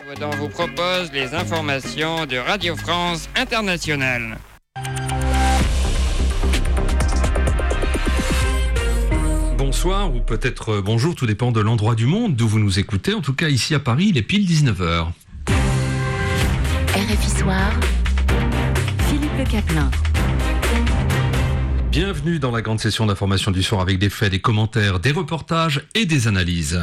dont vous propose les informations de Radio France Internationale. Bonsoir ou peut-être bonjour, tout dépend de l'endroit du monde d'où vous nous écoutez. En tout cas, ici à Paris, il est pile 19h. RFI Soir, Philippe Le Caplin. Bienvenue dans la grande session d'information du soir avec des faits, des commentaires, des reportages et des analyses.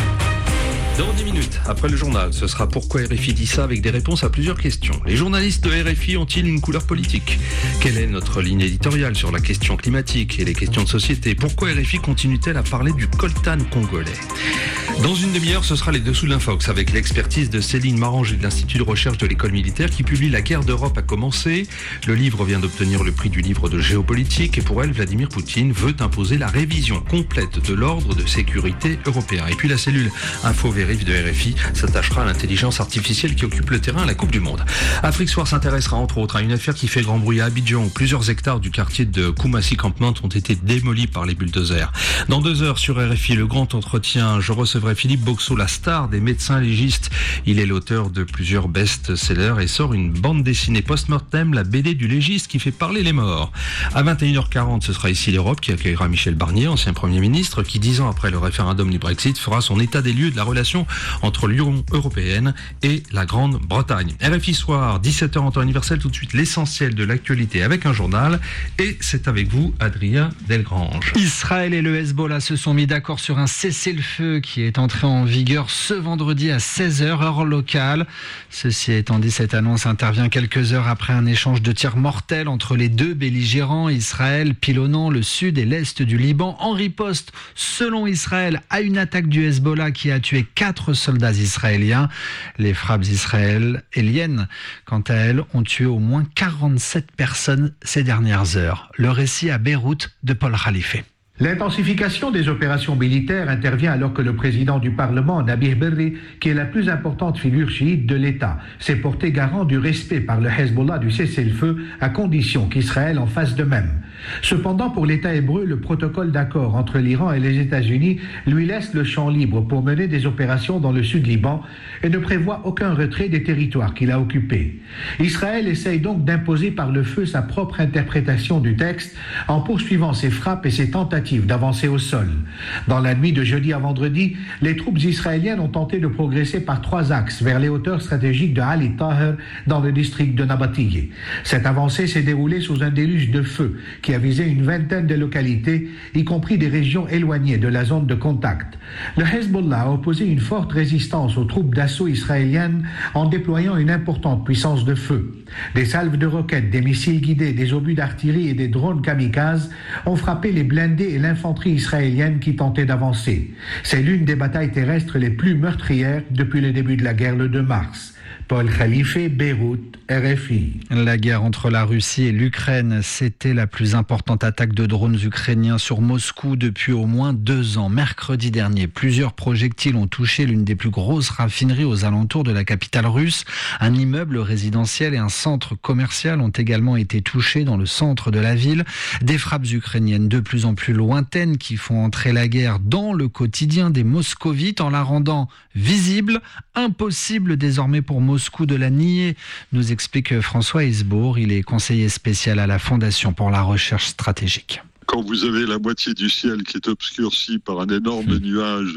Dans 10 minutes, après le journal, ce sera Pourquoi RFI dit ça avec des réponses à plusieurs questions. Les journalistes de RFI ont-ils une couleur politique ? Quelle est notre ligne éditoriale sur la question climatique et les questions de société ? Pourquoi RFI continue-t-elle à parler du coltan congolais ? Dans une demi-heure, ce sera les dessous de l'Infox avec l'expertise de Céline Maranger de l'Institut de recherche de l'école militaire qui publie La guerre d'Europe a commencé. Le livre vient d'obtenir le prix du livre de géopolitique et pour elle, Vladimir Poutine veut imposer la révision complète de l'ordre de sécurité européen. Et puis la cellule Info-Vérif de RFI s'attachera à l'intelligence artificielle qui occupe le terrain à la Coupe du Monde. Afrique Soir s'intéressera entre autres à une affaire qui fait grand bruit à Abidjan où plusieurs hectares du quartier de Koumassi Campement ont été démolis par les bulldozers. Dans 2 heures sur RFI, le grand entretien, je recevrai Philippe Boxeau, la star des médecins légistes. Il est l'auteur de plusieurs best-sellers et sort une bande dessinée post-mortem, la BD du légiste qui fait parler les morts. À 21h40, ce sera ici l'Europe qui accueillera Michel Barnier, ancien Premier ministre, qui 10 ans après le référendum du Brexit fera son état des lieux de la relation entre l'Union européenne et la Grande-Bretagne. RFI Soir, 17h en temps universel, tout de suite l'essentiel de l'actualité avec un journal et c'est avec vous Adrien Delgrange. Israël et le Hezbollah se sont mis d'accord sur un cessez-le-feu qui est entré en vigueur ce vendredi à 16h heure locale. Ceci étant dit, cette annonce intervient quelques heures après un échange de tirs mortels entre les deux belligérants, Israël pilonnant le sud et l'est du Liban en riposte, selon Israël, à une attaque du Hezbollah qui a tué 4 soldats israéliens. Les frappes israéliennes, quant à elles, ont tué au moins 47 personnes ces dernières heures. Le récit à Beyrouth de Paul Khalife. L'intensification des opérations militaires intervient alors que le président du Parlement, Nabih Berri, qui est la plus importante figure chiite de l'État, s'est porté garant du respect par le Hezbollah du cessez-le-feu à condition qu'Israël en fasse de même. Cependant, pour l'État hébreu, le protocole d'accord entre l'Iran et les États-Unis lui laisse le champ libre pour mener des opérations dans le sud Liban et ne prévoit aucun retrait des territoires qu'il a occupés. Israël essaye donc d'imposer par le feu sa propre interprétation du texte en poursuivant ses frappes et ses tentatives d'avancer au sol. Dans la nuit de jeudi à vendredi, les troupes israéliennes ont tenté de progresser par 3 axes vers les hauteurs stratégiques de Ali Taher dans le district de Nabatiyeh. Cette avancée s'est déroulée sous un déluge de feu qui a visé une vingtaine de localités, y compris des régions éloignées de la zone de contact. Le Hezbollah a opposé une forte résistance aux troupes d'assaut israéliennes en déployant une importante puissance de feu. Des salves de roquettes, des missiles guidés, des obus d'artillerie et des drones kamikazes ont frappé les blindés et l'infanterie israélienne qui tentait d'avancer. C'est l'une des batailles terrestres les plus meurtrières depuis le début de la guerre le 2 mars. Paul Khalife, Beyrouth, RFI. La guerre entre la Russie et l'Ukraine, c'était la plus importante attaque de drones ukrainiens sur Moscou depuis au moins 2 ans. Mercredi dernier, plusieurs projectiles ont touché l'une des plus grosses raffineries aux alentours de la capitale russe. Un immeuble résidentiel et un centre commercial ont également été touchés dans le centre de la ville. Des frappes ukrainiennes de plus en plus lointaines qui font entrer la guerre dans le quotidien des Moscovites en la rendant visible, impossible désormais pour Moscou de la nier, nous explique François Hesbourg. Il est conseiller spécial à la Fondation pour la recherche stratégique. Quand vous avez la moitié du ciel qui est obscurci par un énorme nuage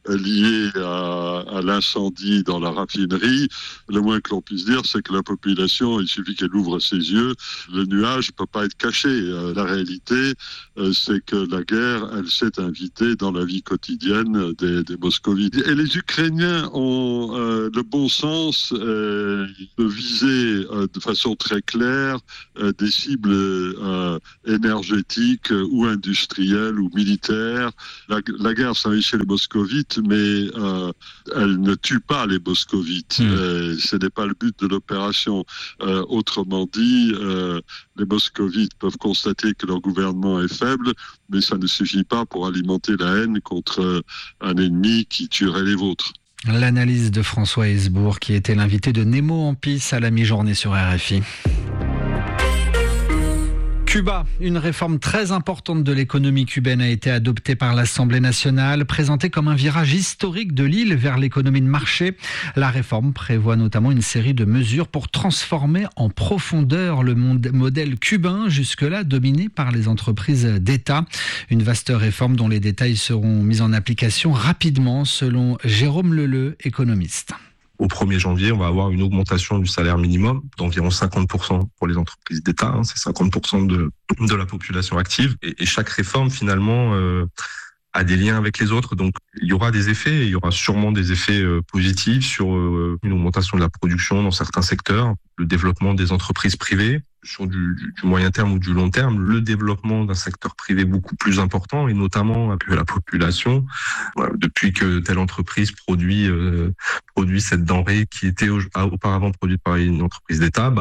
lié à l'incendie dans la raffinerie, le moins que l'on puisse dire, c'est que la population, il suffit qu'elle ouvre ses yeux, le nuage ne peut pas être caché. La réalité, c'est que la guerre, elle s'est invitée dans la vie quotidienne des Moscovites. Et les Ukrainiens ont le bon sens de viser de façon très claire des cibles énergétiques ou industrielles ou militaires. La guerre s'invite chez les Moscovites, mais elle ne tue pas les moscovites. Ce n'est pas le but de l'opération. Autrement dit, les moscovites peuvent constater que leur gouvernement est faible, mais ça ne suffit pas pour alimenter la haine contre un ennemi qui tuerait les vôtres. L'analyse de François Hesbourg, qui était l'invité de Nemo en Pisse à la mi-journée sur RFI. Cuba, une réforme très importante de l'économie cubaine a été adoptée par l'Assemblée nationale, présentée comme un virage historique de l'île vers l'économie de marché. La réforme prévoit notamment une série de mesures pour transformer en profondeur le modèle cubain, jusque-là dominé par les entreprises d'État. Une vaste réforme dont les détails seront mis en application rapidement, selon Jérôme Leleu, économiste. Au 1er janvier, on va avoir une augmentation du salaire minimum d'environ 50% pour les entreprises d'État. C'est 50% de la population active. Et chaque réforme, finalement, a des liens avec les autres. Donc, il y aura des effets. Il y aura sûrement des effets positifs sur une augmentation de la production dans certains secteurs, le développement des entreprises privées. Sur du moyen terme ou du long terme, le développement d'un secteur privé beaucoup plus important, et notamment avec la population. Depuis que telle entreprise produit cette denrée qui était auparavant produite par une entreprise d'État,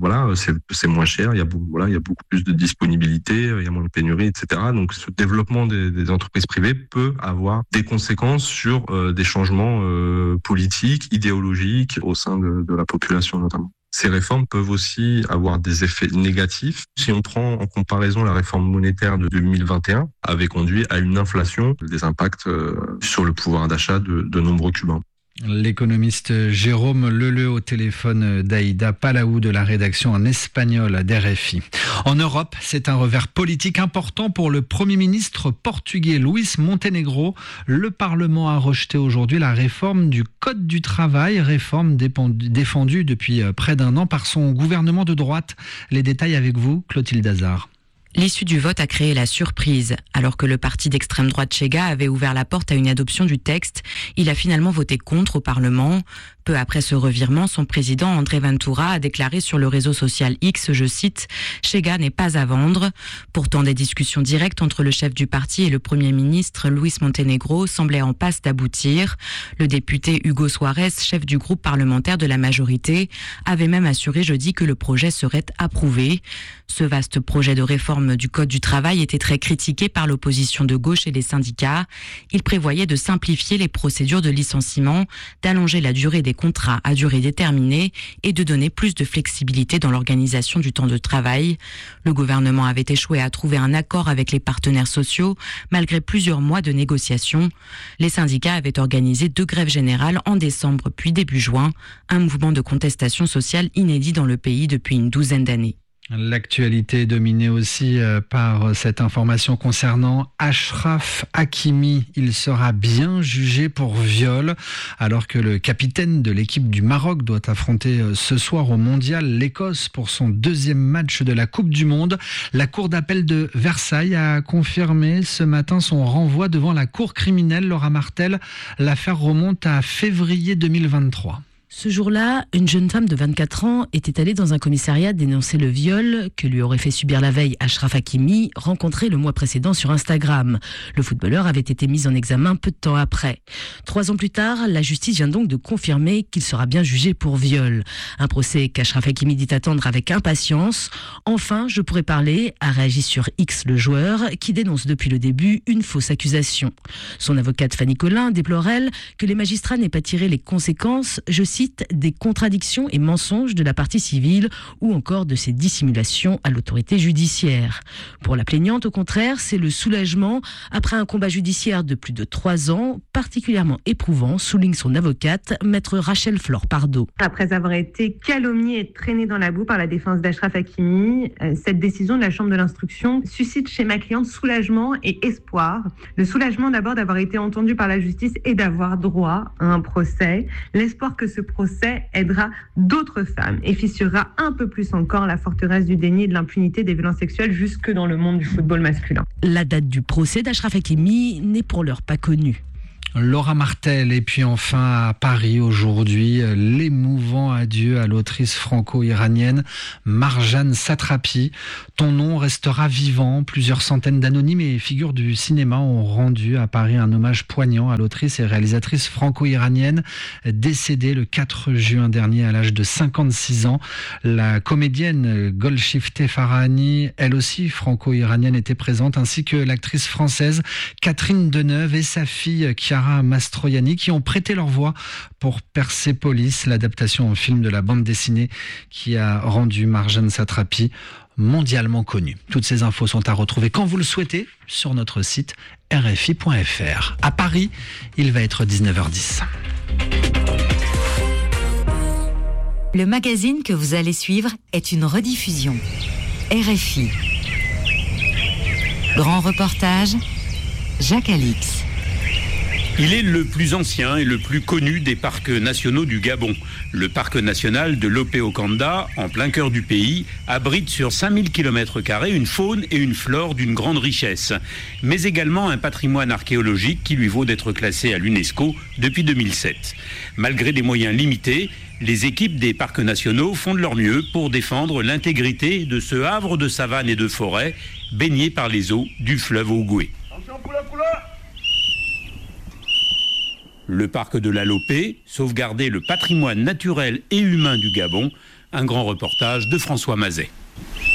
c'est moins cher, il y a beaucoup plus de disponibilité, il y a moins de pénurie, etc. Donc ce développement des entreprises privées peut avoir des conséquences sur des changements politiques, idéologiques au sein de la population notamment. Ces réformes peuvent aussi avoir des effets négatifs. Si on prend en comparaison la réforme monétaire de 2021, avait conduit à une inflation, des impacts sur le pouvoir d'achat de nombreux Cubains. L'économiste Jérôme Leleu au téléphone d'Aïda Palau de la rédaction en espagnol d'RFI. En Europe, c'est un revers politique important pour le Premier ministre portugais Luís Montenegro. Le Parlement a rejeté aujourd'hui la réforme du Code du travail, réforme défendue depuis près d'un an par son gouvernement de droite. Les détails avec vous, Clotilde Hazard. L'issue du vote a créé la surprise. Alors que le parti d'extrême droite Chega avait ouvert la porte à une adoption du texte, il a finalement voté contre au Parlement. Peu après ce revirement, son président André Ventura a déclaré sur le réseau social X, je cite, « Chega n'est pas à vendre ». Pourtant, des discussions directes entre le chef du parti et le Premier ministre Luís Montenegro semblaient en passe d'aboutir. Le député Hugo Suárez, chef du groupe parlementaire de la majorité, avait même assuré jeudi que le projet serait approuvé. Ce vaste projet de réforme du Code du travail était très critiqué par l'opposition de gauche et les syndicats. Il prévoyait de simplifier les procédures de licenciement, d'allonger la durée des contrats à durée déterminée et de donner plus de flexibilité dans l'organisation du temps de travail. Le gouvernement avait échoué à trouver un accord avec les partenaires sociaux malgré plusieurs mois de négociations. Les syndicats avaient organisé 2 grèves générales en décembre puis début juin, un mouvement de contestation sociale inédit dans le pays depuis une 12aine d'années. L'actualité est dominée aussi par cette information concernant Achraf Hakimi. Il sera bien jugé pour viol alors que le capitaine de l'équipe du Maroc doit affronter ce soir au Mondial l'Écosse pour son 2e match de la Coupe du Monde. La Cour d'appel de Versailles a confirmé ce matin son renvoi devant la Cour criminelle. Laura Martel, l'affaire remonte à février 2023. Ce jour-là, une jeune femme de 24 ans était allée dans un commissariat dénoncer le viol que lui aurait fait subir la veille Achraf Hakimi, rencontré le mois précédent sur Instagram. Le footballeur avait été mis en examen peu de temps après. 3 ans plus tard, la justice vient donc de confirmer qu'il sera bien jugé pour viol. Un procès qu'Achraf Hakimi dit attendre avec impatience. Enfin, je pourrais parler, a réagi sur X le joueur, qui dénonce depuis le début une fausse accusation. Son avocate Fanny Collin déplore, elle, que les magistrats n'aient pas tiré les conséquences, je cite, des contradictions et mensonges de la partie civile ou encore de ses dissimulations à l'autorité judiciaire. Pour la plaignante, au contraire, c'est le soulagement après un combat judiciaire de plus de 3 ans, particulièrement éprouvant, souligne son avocate, maître Rachel Flore Pardo. Après avoir été calomniée et traînée dans la boue par la défense d'Achraf Hakimi, cette décision de la Chambre de l'instruction suscite chez ma cliente soulagement et espoir. Le soulagement d'abord d'avoir été entendue par la justice et d'avoir droit à un procès. L'espoir que ce procès aidera d'autres femmes et fissurera un peu plus encore la forteresse du déni et de l'impunité des violences sexuelles jusque dans le monde du football masculin. La date du procès d'Achraf Hakimi n'est pour l'heure pas connue. Laura Martel, et puis enfin à Paris aujourd'hui, l'émouvant adieu à l'autrice franco-iranienne Marjane Satrapi. Ton nom restera vivant. Plusieurs centaines d'anonymes et figures du cinéma ont rendu à Paris un hommage poignant à l'autrice et réalisatrice franco-iranienne décédée le 4 juin dernier à l'âge de 56 ans. La comédienne Golshifteh Farahani, elle aussi franco-iranienne, était présente, ainsi que l'actrice française Catherine Deneuve et sa fille Chiara Chiara Mastroianni qui ont prêté leur voix pour Persepolis, l'adaptation en film de la bande dessinée qui a rendu Marjane Satrapi mondialement connue. Toutes ces infos sont à retrouver quand vous le souhaitez sur notre site rfi.fr. À Paris, il va être 19h10. Le magazine que vous allez suivre est une rediffusion. RFI. Grand reportage, Jacques Alix. Il est le plus ancien et le plus connu des parcs nationaux du Gabon. Le parc national de Lopé-Okanda, en plein cœur du pays, abrite sur 5000 km² une faune et une flore d'une grande richesse, mais également un patrimoine archéologique qui lui vaut d'être classé à l'UNESCO depuis 2007. Malgré des moyens limités, les équipes des parcs nationaux font de leur mieux pour défendre l'intégrité de ce havre de savane et de forêt baigné par les eaux du fleuve Ogooué. Le parc de la Lopé, sauvegarder le patrimoine naturel et humain du Gabon, un grand reportage de François Mazet.